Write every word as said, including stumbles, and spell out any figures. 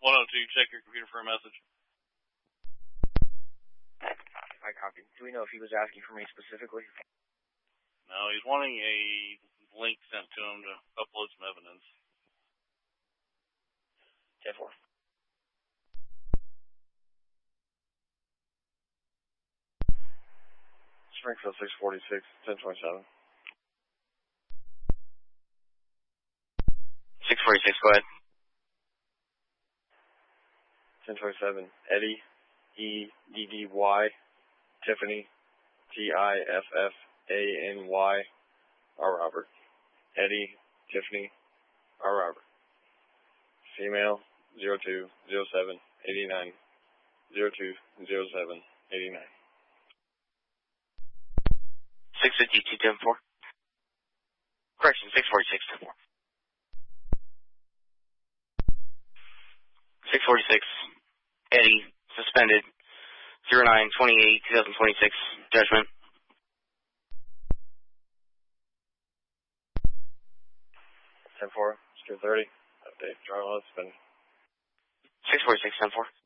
one oh two, check your computer for a message. I copy. Do we know if he was asking for me specifically? No, he's wanting a link sent to him to upload some evidence. ten four. Springfield six forty-six, ten twenty-seven. six forty-six, go ahead. ten twenty-seven, Eddie, E D D Y, Tiffany, T I F F A N Y, R. Robert. Eddie, Tiffany, R. Robert. Female, zero two zero seven eighty-nine, zero two zero seven eighty-nine. six fifty-two, ten four. Correction, six forty-six, ten four. six forty-six, Eddie, suspended, zero nine twenty-eight twenty twenty-six, judgment. ten four, secure thirty, update, trial suspended. six forty-six, ten four.